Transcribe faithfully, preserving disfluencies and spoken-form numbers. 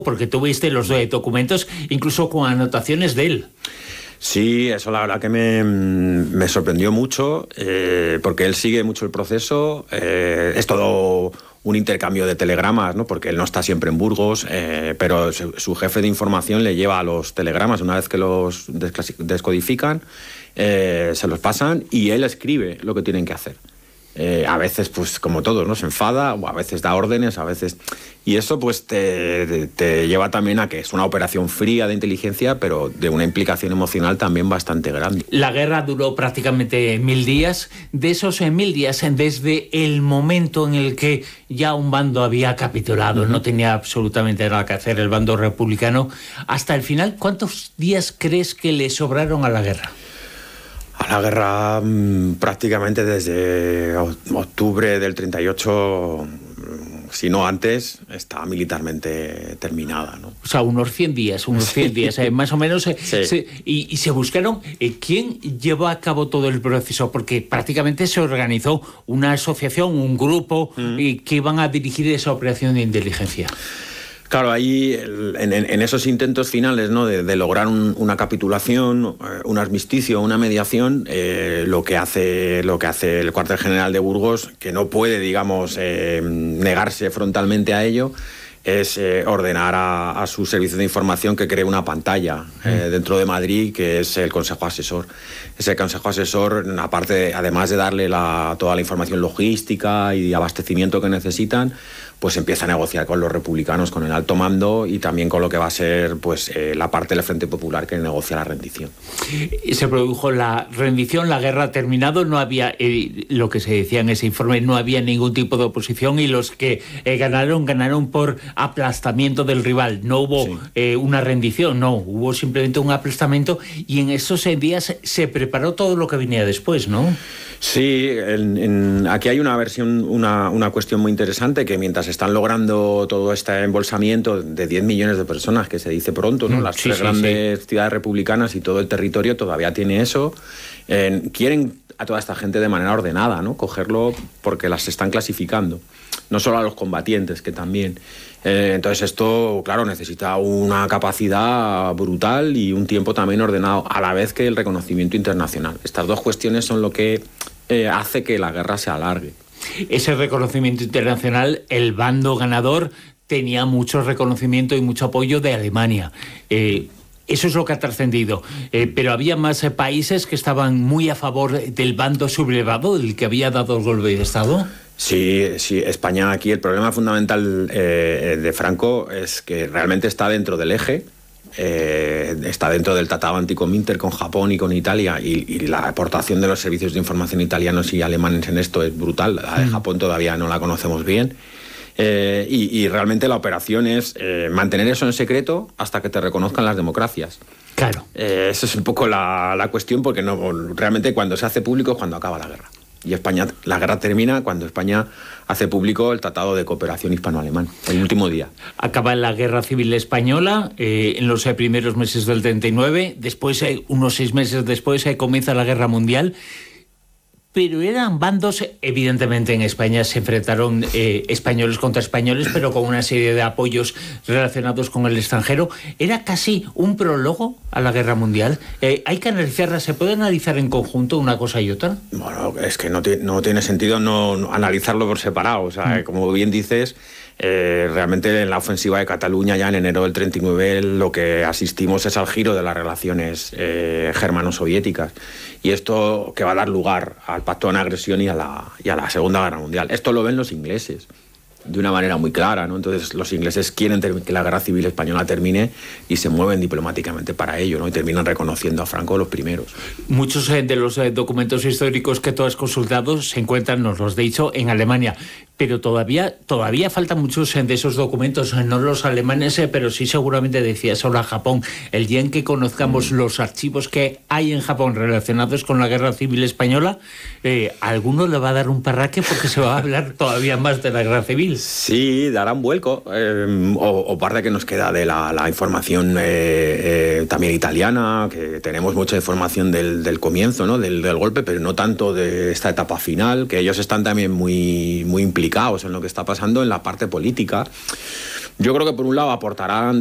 porque tuviste los eh, documentos, incluso con anotaciones de él. Sí, eso la verdad que me, me sorprendió mucho, eh, porque él sigue mucho el proceso, eh, es todo un intercambio de telegramas, ¿no? Porque él no está siempre en Burgos, eh, pero su, su jefe de información le lleva a los telegramas, una vez que los descodifican, eh, se los pasan y él escribe lo que tienen que hacer. Eh, a veces, pues como todos, ¿no? Se enfada, o a veces da órdenes, a veces... Y eso pues te, te, te lleva también a que es una operación fría de inteligencia, pero de una implicación emocional también bastante grande. La guerra duró prácticamente mil días. De esos eh, mil días, desde el momento en el que ya un bando había capitulado, uh-huh. no tenía absolutamente nada que hacer el bando republicano, hasta el final, ¿cuántos días crees que le sobraron a la guerra? A la guerra mmm, prácticamente desde octubre del treinta y ocho, si no antes, está militarmente terminada, ¿no? O sea, unos cien días, unos cien días, eh, más o menos. Eh, sí. se, y, y se buscaron eh, quién llevó a cabo todo el proceso, porque prácticamente se organizó una asociación, un grupo, mm. y que iban a dirigir esa operación de inteligencia. Claro, ahí en, en, en esos intentos finales, ¿no? de, de lograr un, una capitulación, un armisticio, una mediación, eh, lo que hace lo que hace el cuartel general de Burgos, que no puede, digamos, eh, negarse frontalmente a ello, es eh, ordenar a, a su servicio de información que cree una pantalla eh, dentro de Madrid, que es el Consejo Asesor. Ese Consejo Asesor, aparte de, además de darle la, toda la información logística y abastecimiento que necesitan, pues empieza a negociar con los republicanos, con el alto mando y también con lo que va a ser pues eh, la parte del Frente Popular que negocia la rendición. Y se produjo la rendición, la guerra ha terminado, no había, eh, lo que se decía en ese informe, no había ningún tipo de oposición y los que eh, ganaron, ganaron por aplastamiento del rival. No hubo sí. eh, una rendición, no, hubo simplemente un aplastamiento y en esos días se preparó todo lo que venía después, ¿no? Sí, en, en, aquí hay una versión, una, una cuestión muy interesante, que mientras están logrando todo este embolsamiento de diez millones de personas, que se dice pronto, ¿no? Las sí, tres sí, grandes sí. ciudades republicanas y todo el territorio todavía tiene eso, eh, quieren a toda esta gente de manera ordenada, ¿no? Cogerlo porque las están clasificando, no solo a los combatientes, que también. Eh, entonces esto, claro, necesita una capacidad brutal y un tiempo también ordenado, a la vez que el reconocimiento internacional. Estas dos cuestiones son lo que eh, hace que la guerra se alargue. Ese reconocimiento internacional, el bando ganador tenía mucho reconocimiento y mucho apoyo de Alemania. Eh, Eso es lo que ha trascendido. Eh, pero había más eh, países que estaban muy a favor del bando sublevado, del que había dado el golpe de Estado. Sí, sí, España aquí, el problema fundamental eh, de Franco es que realmente está dentro del eje, eh, está dentro del Tratado Anticominter con Japón y con Italia, y, y la aportación de los servicios de información italianos y alemanes en esto es brutal. La de Japón todavía no la conocemos bien. Eh, y, y realmente la operación es eh, mantener eso en secreto hasta que te reconozcan las democracias. Claro. Eh, esa es un poco la, la cuestión, porque no, realmente cuando se hace público es cuando acaba la guerra. Y España, la guerra termina cuando España hace público el Tratado de Cooperación Hispano-Alemán, el último día. Acaba la Guerra Civil Española eh, en los eh, primeros meses del treinta y nueve, después, eh, unos seis meses después, eh, comienza la Guerra Mundial. Pero eran bandos, evidentemente en España se enfrentaron eh, españoles contra españoles, pero con una serie de apoyos relacionados con el extranjero. Era casi un prólogo a la Guerra Mundial. Eh, hay que analizarla, ¿se puede analizar en conjunto una cosa y otra? Bueno, es que no, no tiene sentido no, no analizarlo por separado. O sea, mm. como bien dices, eh, realmente en la ofensiva de Cataluña ya en enero del treinta y nueve lo que asistimos es al giro de las relaciones eh, germano-soviéticas. Y esto que va a dar lugar al pacto de no agresión y a, la, y a la Segunda Guerra Mundial. Esto lo ven los ingleses de una manera muy clara, ¿no? Entonces los ingleses quieren que la Guerra Civil Española termine y se mueven diplomáticamente para ello, ¿no? Y terminan reconociendo a Franco los primeros. Muchos eh, de los eh, documentos históricos que tú has consultado se encuentran, nos los he dicho, en Alemania. Pero todavía, todavía faltan muchos eh, de esos documentos, eh, no los alemanes, eh, pero sí seguramente decías ahora Japón. El día en que conozcamos mm. los archivos que hay en Japón relacionados con la Guerra Civil Española, eh, a alguno le va a dar un parraque porque se va a hablar todavía más de la Guerra Civil. Sí, dará un vuelco, eh, o, o parte que nos queda de la, la información eh, eh, también italiana, que tenemos mucha información del, del comienzo, ¿no? del, del golpe, pero no tanto de esta etapa final, que ellos están también muy, muy implicados en lo que está pasando en la parte política. Yo creo que por un lado aportarán